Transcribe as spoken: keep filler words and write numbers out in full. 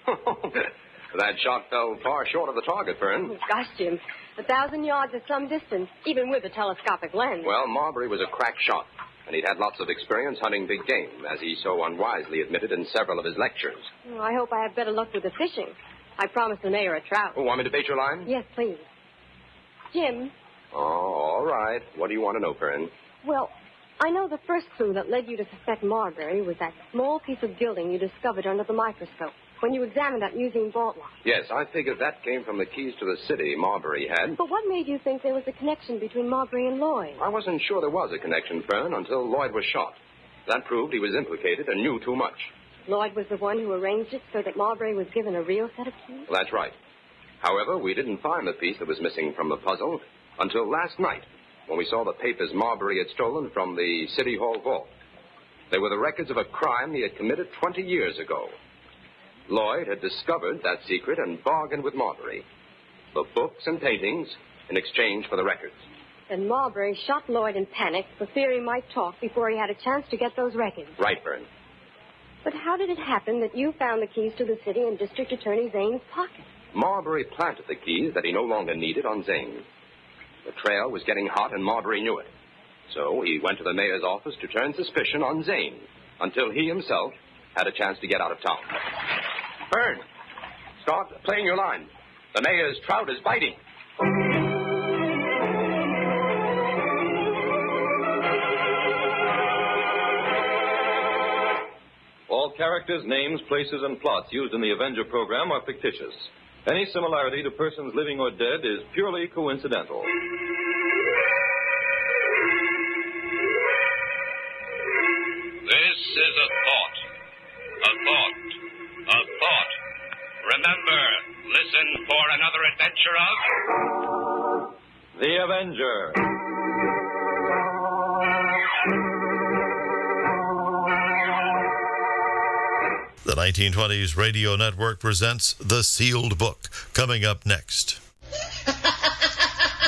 That shot fell far short of the target, Fern. Oh, gosh, Jim. A thousand yards is some distance, even with a telescopic lens. Well, Marbury was a crack shot, and he'd had lots of experience hunting big game, as he so unwisely admitted in several of his lectures. Oh, I hope I have better luck with the fishing. I promised the mayor a trout. Oh, want me to bait your line? Yes, please. Jim. Oh, all right. What do you want to know, Fern? Well, I know the first clue that led you to suspect Marbury was that small piece of gilding you discovered under the microscope when you examined that museum vault lock. Yes, I figured that came from the keys to the city Marbury had. But what made you think there was a connection between Marbury and Lloyd? I wasn't sure there was a connection, Fern, until Lloyd was shot. That proved he was implicated and knew too much. Lloyd was the one who arranged it so that Marbury was given a real set of keys? Well, that's right. However, we didn't find the piece that was missing from the puzzle until last night, when we saw the papers Marbury had stolen from the City Hall vault. They were the records of a crime he had committed twenty years ago. Lloyd had discovered that secret and bargained with Marbury. The books and paintings in exchange for the records. Then Marbury shot Lloyd in panic for fear he might talk before he had a chance to get those records. Right, Fern. But how did it happen that you found the keys to the city in District Attorney Zane's pocket? Marbury planted the keys that he no longer needed on Zane. The trail was getting hot, and Marbury knew it. So he went to the mayor's office to turn suspicion on Zane until he himself had a chance to get out of town. Fern, start playing your line. The mayor's trout is biting. All characters, names, places, and plots used in the Avenger program are fictitious. Any similarity to persons living or dead is purely coincidental. This is a thought. A thought. A thought. Remember, listen for another adventure of... The Avenger. The nineteen twenties Radio Network presents The Sealed Book, coming up next.